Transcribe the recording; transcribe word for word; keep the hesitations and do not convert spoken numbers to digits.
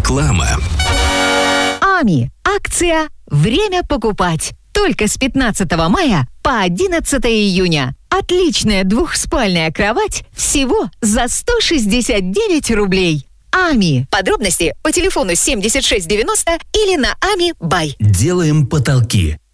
Реклама. Ами. Акция «Время покупать». Только с пятнадцатого мая по одиннадцатое июня. Отличная двухспальная кровать всего за сто шестьдесят девять рублей. Ами. Подробности по телефону семьдесят шесть девяносто или на Ами Бай. Делаем потолки.